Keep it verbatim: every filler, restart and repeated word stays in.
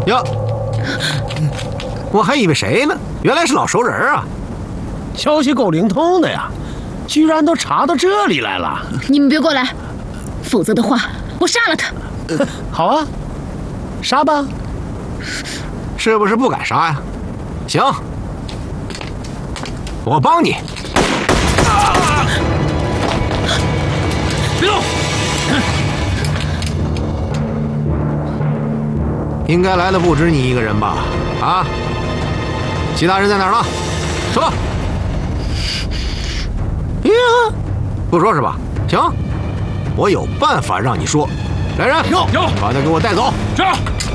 哟，我还以为谁呢？原来是老熟人啊！ 消息够灵通的呀，居然都查到这里来了。 你们别过来，否则的话，我杀了他。 好啊，杀吧。 是不是不敢杀呀？行，我帮你。 别动！ 应该来的不止你一个人吧？啊，其他人在哪儿呢？说。呀，不说是吧？行，我有办法让你说。来人， 有有， 把他给我带走。 是。